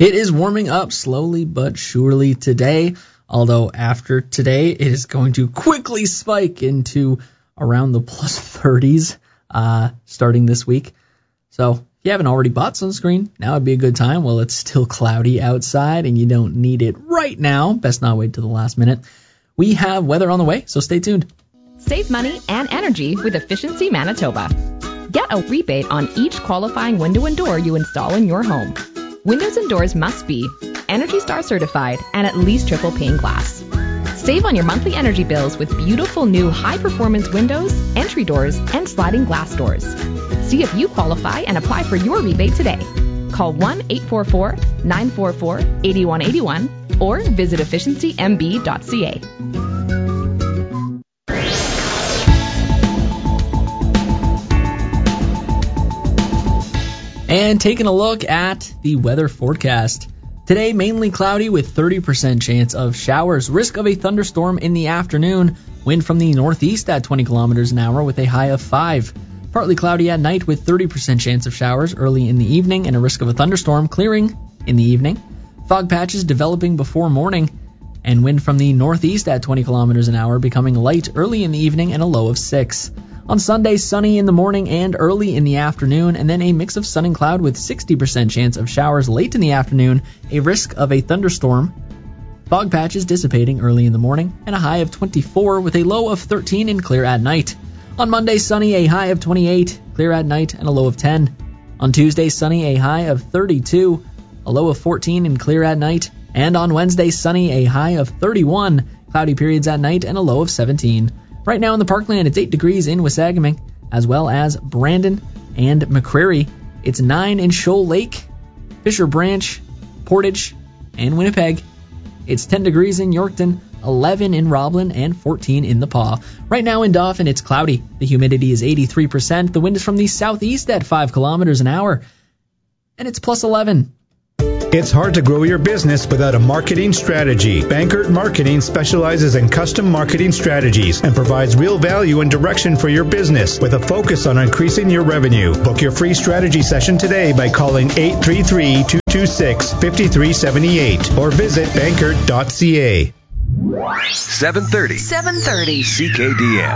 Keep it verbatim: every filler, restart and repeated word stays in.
It is warming up slowly but surely today, although after today it is going to quickly spike into around the plus thirties uh, starting this week. So if you haven't already bought sunscreen, now would be a good time while it's still cloudy outside and you don't need it right now. Best not wait till the last minute. We have weather on the way, so stay tuned. Save money and energy with Efficiency Manitoba. Get a rebate on each qualifying window and door you install in your home. Windows and doors must be Energy Star certified and at least triple pane glass. Save on your monthly energy bills with beautiful new high-performance windows, entry doors, and sliding glass doors. See if you qualify and apply for your rebate today. Call one eight four four, nine four four, eight one eight one or visit efficiency m b dot c a. And taking a look at the weather forecast. Today, mainly cloudy with thirty percent chance of showers. Risk of a thunderstorm in the afternoon. Wind from the northeast at twenty kilometers an hour with a high of five. Partly cloudy at night with thirty percent chance of showers early in the evening and a risk of a thunderstorm clearing in the evening. Fog patches developing before morning. And wind from the northeast at twenty kilometers an hour becoming light early in the evening and a low of six. On Sunday, sunny in the morning and early in the afternoon, and then a mix of sun and cloud with sixty percent chance of showers late in the afternoon, a risk of a thunderstorm. Fog patches dissipating early in the morning, and a high of twenty-four with a low of thirteen and clear at night. On Monday, sunny, a high of twenty-eight, clear at night, and a low of ten. On Tuesday, sunny, a high of thirty-two, a low of fourteen and clear at night. And on Wednesday, sunny, a high of thirty-one, cloudy periods at night, and a low of seventeen. Right now in the Parkland, it's eight degrees in Wasagaming, as well as Brandon and McCreary. It's nine in Shoal Lake, Fisher Branch, Portage, and Winnipeg. It's ten degrees in Yorkton, eleven in Roblin, and fourteen in the Paw. Right now in Dauphin, it's cloudy. The humidity is eighty-three percent. The wind is from the southeast at five kilometers an hour, and it's plus eleven. It's hard to grow your business without a marketing strategy. Bankert Marketing specializes in custom marketing strategies and provides real value and direction for your business with a focus on increasing your revenue. Book your free strategy session today by calling eight three three, two two six, five three seven eight or visit bankert dot c a. seven thirty. seven thirty. C K D M.